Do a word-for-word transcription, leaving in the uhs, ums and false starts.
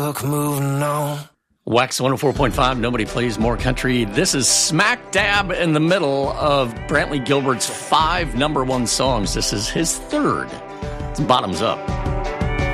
Look, moving on. Wax one oh four point five, nobody plays more country. This is smack dab in the middle of Brantley Gilbert's five number one songs. This is his third. It's Bottoms Up.